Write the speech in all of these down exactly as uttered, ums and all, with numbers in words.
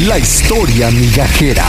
La historia migajera.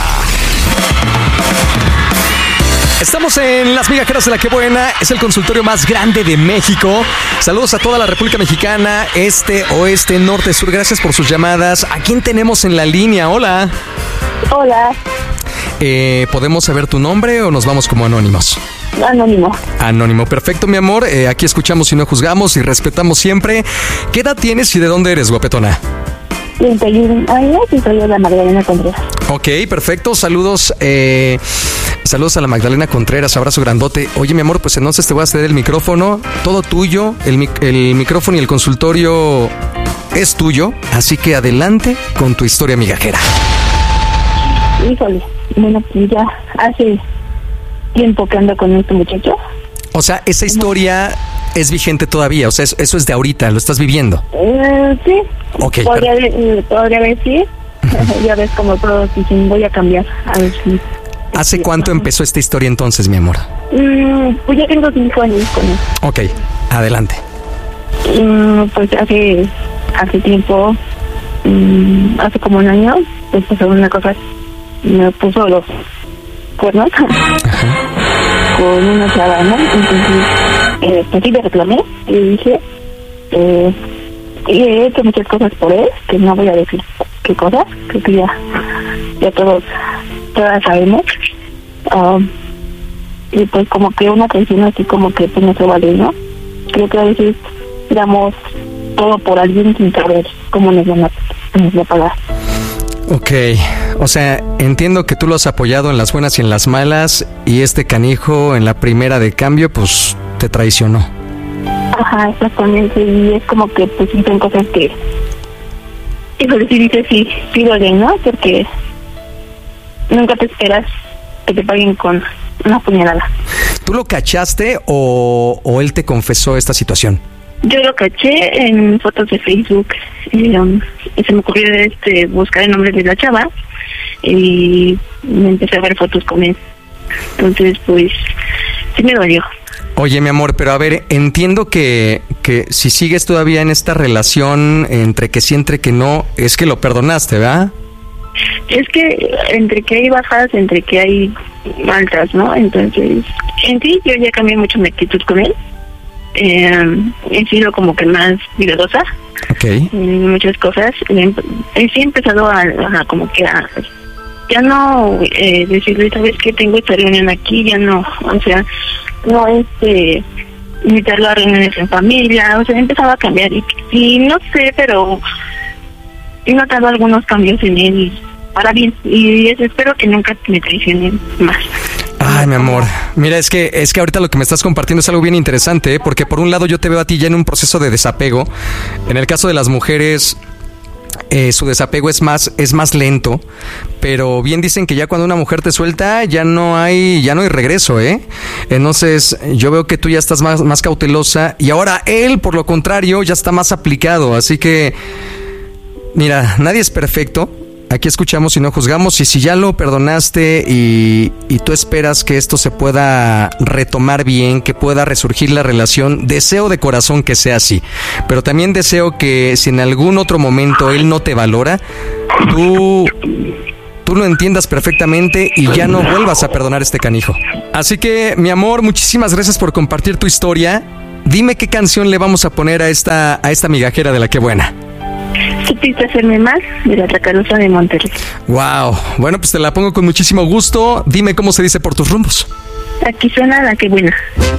Estamos en Las Migajeras de la Que Buena. Es el consultorio más grande de México. Saludos a toda la República Mexicana, este, oeste, norte, sur. Gracias por sus llamadas. ¿A quién tenemos en la línea? Hola. Hola. Eh, ¿Podemos saber tu nombre o nos vamos como anónimos? Anónimo. Anónimo, perfecto, mi amor. Eh, aquí escuchamos y no juzgamos y respetamos siempre. ¿Qué edad tienes y de dónde eres, guapetona? treinta y uno años y soy de la Magdalena Contreras. Ok, perfecto. Saludos, eh, saludos a la Magdalena Contreras. Abrazo grandote. Oye, mi amor, pues entonces te voy a ceder el micrófono. Todo tuyo. El, mic- el micrófono y el consultorio es tuyo. Así que adelante con tu historia migajera. Híjole, bueno, pues ya hace tiempo que ando con este muchacho. O sea, esa historia es vigente todavía. O sea, eso, eso es de ahorita. Lo estás viviendo. Eh, sí. Ok. Podría, eh, podría decir. Ya ves como todos dicen, voy a cambiar. A ver si... ¿Hace cuánto empezó esta historia entonces, mi amor? Mm, pues ya tengo cinco años con él. Ok, adelante. Mm, pues hace, hace tiempo, mm, hace como un año, pues pasó una cosa, me puso los cuernos con una chava, ¿no? Entonces, eh, pues sí le reclamé y le dije, eh, y he hecho muchas cosas por él, que no voy a decir qué cosas, creo que ya, ya todos, todas sabemos. Um, y pues como que una traición así como que pues no se vale, ¿no? Creo que a veces damos todo por alguien sin saber cómo nos van a, nos va a pagar. Ok, o sea, entiendo que tú lo has apoyado en las buenas y en las malas y este canijo en la primera de cambio pues te traicionó. Ajá, exactamente, y es como que pues son cosas que, híjole, si dices sí, sí duelen, ¿no? Porque nunca te esperas que te paguen con una puñalada. ¿Tú lo cachaste o, o él te confesó esta situación? Yo lo caché en fotos de Facebook, y, um, y se me ocurrió este buscar el nombre de la chava y me empecé a ver fotos con él. Entonces, pues, sí me dolió. Oye, mi amor, pero a ver, entiendo que, que si sigues todavía en esta relación entre que sí, entre que no, es que lo perdonaste, ¿verdad? Es que entre que hay bajas, entre que hay altas, ¿no? Entonces, en sí, yo ya cambié mucho mi actitud con él. Eh, he sido como que más cuidadosa okay. en muchas cosas. Eh, sí he empezado a, a como que a ya no eh, decirle, ¿sabes qué? Tengo esta reunión aquí, ya no, o sea, no este invitarlo a reuniones en familia, o sea, he empezado a cambiar y, y no sé, pero he notado algunos cambios en él para bien y espero que nunca me traicionen más. Ay, mi amor, mira, es que es que ahorita lo que me estás compartiendo es algo bien interesante, ¿eh? Porque por un lado yo te veo a ti ya en un proceso de desapego. En el caso de las mujeres, eh, su desapego es más es más lento, pero bien dicen que ya cuando una mujer te suelta ya no hay ya no hay regreso, ¿eh? Entonces yo veo que tú ya estás más más cautelosa y ahora él, por lo contrario, ya está más aplicado, así que mira, nadie es perfecto. Aquí escuchamos y no juzgamos, y si ya lo perdonaste y, y tú esperas que esto se pueda retomar bien, que pueda resurgir la relación, deseo de corazón que sea así, pero también deseo que si en algún otro momento él no te valora, tú, tú lo entiendas perfectamente y ya no vuelvas a perdonar este canijo. Así que, mi amor, muchísimas gracias por compartir tu historia. Dime qué canción le vamos a poner a esta, a esta migajera de la Que Buena. Supiste hacerme más, de la Tracarosa de Monterrey. Wow, bueno, pues te la pongo con muchísimo gusto. Dime cómo se dice por tus rumbos. Aquí suena La Que Buena.